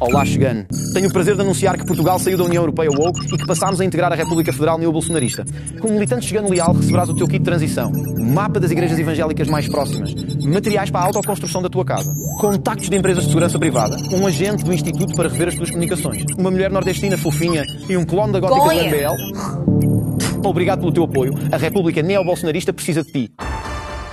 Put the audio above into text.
Olá, Chegano. Tenho o prazer de anunciar que Portugal saiu da União Europeia Woke e que passámos a integrar a República Federal Neo-Bolsonarista. Como militante chegano leal, receberás o teu kit de transição, mapa das igrejas evangélicas mais próximas, materiais para a autoconstrução da tua casa, contactos de empresas de segurança privada, um agente do Instituto para rever as tuas comunicações, uma mulher nordestina fofinha e um clone da gótica do MBL. Obrigado pelo teu apoio. A República Neo-Bolsonarista precisa de ti.